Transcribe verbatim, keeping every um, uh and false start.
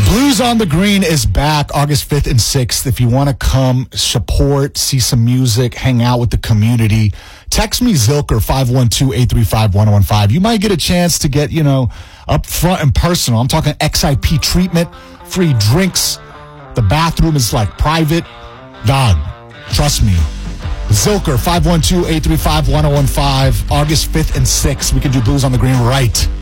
Blues on the Green is back August fifth and sixth. If you want to come support, see some music, hang out with the community, text me Zilker five one two, eight three five, one oh one five. You might get a chance to get, you know, up front and personal. I'm talking X I P treatment, free drinks. The bathroom is like private. Dog, trust me. Zilker five one two, eight three five, one oh one five. August fifth and sixth. We can do Blues on the Green right